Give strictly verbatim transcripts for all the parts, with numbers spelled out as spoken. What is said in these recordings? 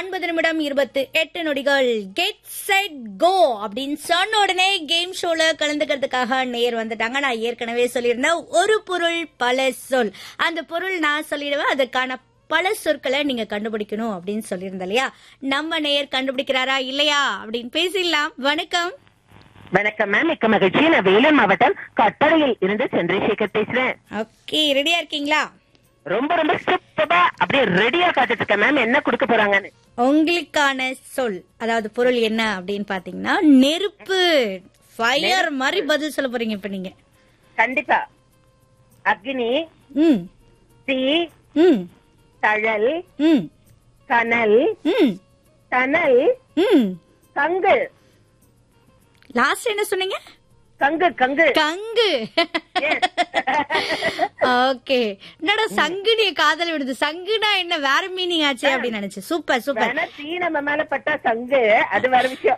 ஒன்பது நிமிடம் இருபத்தி எட்டு நொடிகள். கெட் செட் கோ அப்படின்னு சொன்ன உடனே கேம் ஷோல கலந்துக்கிறதுக்காக நேர் வந்துட்டாங்க. நான் ஏற்கனவே சொல்லியிருந்தேன், ஒரு பொருள் பல சொல். அந்த பொருள் நான் சொல்லிடுவேன், அதற்கான பல சொற்களை நீங்க கண்டுபிடிக்கணும் அப்படின்னு சொல்லியிருந்தேன் இல்லையா? நம்ம நேர் கண்டுபிடிக்கிறாரா இல்லையா அப்படின்னு பேசிடலாம். வணக்கம். வணக்கம் மேம், மிக்க மகிழ்ச்சி. நான் வேலூர் மாவட்டம் கட்டளையில் இருந்து சந்திரசேகர் பேசுறேன். ஓகே, ரெடியா இருக்கீங்களா? ரொம்ப ரொம்ப சூப்பரா அப்படியே ரெடியா காத்துட்டு இருக்கேன் மேம். என்ன கொடுக்க போறாங்கன்னு உங்களுக்கான சொல், அதாவது பொருள் என்ன அப்படின்னு பாத்தீங்கன்னா நெருப்பு. ஃபயர் மாதிரி பதில் சொல்ல போறீங்க இப்ப நீங்க. கண்டிப்பா. அக்னி, ம் தீ, ம் தழல், ம் கனல், ம் கனல், ம் கங்கு. லாஸ்ட் என்ன சொன்னீங்க? கங்கு கங்கு கங்கு. ஓகே. என்னடா சங்குனிய காதல் விடுது, சங்குனா என்ன வேற மீனிங் ஆச்சு அப்படின்னு நினைச்சு. Super super. தீ நம்ம மேல பட்டா சங்கு, அது வேற விஷயம்.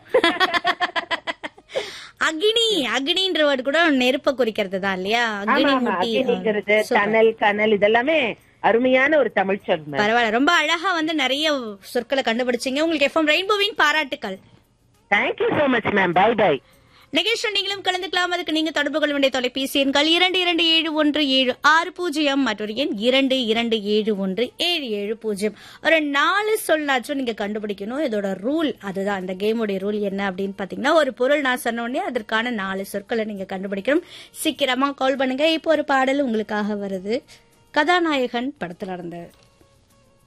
அக்னி, அக்னின்ற வேர்டு கூட நெருப்ப குறிக்கிறது தான் இல்லையா? அக்னி முட்டி, கனல், கனல் இதெல்லாமே அருமையான ஒரு தமிழ் சொல். பரவாயில்ல, ரொம்ப அழகா வந்து நிறைய சொற்களை கண்டுபிடிச்சீங்க. உங்களுக்கு எஃப்எம் ரெயின்போவின் பாராட்டுக்கள். Thank you so much ma'am. By by. நிகழ்ச்சி நீங்களும் கலந்துக்கலாம். அதுக்கு நீங்க தொடர்பு கொள்ள வேண்டிய தொலைபேசி எண்கள் இரண்டு இரண்டு ஏழு ஒன்று ஏழு ஆறு பூஜ்ஜியம், மற்றொரு எண் இரண்டு இரண்டு ஏழு ஒன்று ஏழு ஏழு பூஜ்ஜியம். ஒரு நாலு சொல்லாச்சும் நீங்க கண்டுபிடிக்கணும். இதோட ரூல் அதுதான். இந்த கேமுடைய ரூல் என்ன அப்படின்னு பாத்தீங்கன்னா, ஒரு பொருள் நான் சொன்ன உடனே அதற்கான நாலு சொற்களை நீங்க கண்டுபிடிக்கணும். சீக்கிரமா கால் பண்ணுங்க. இப்போ ஒரு பாடல் உங்களுக்காக வருது, கதாநாயகன் படத்துல நடந்தது.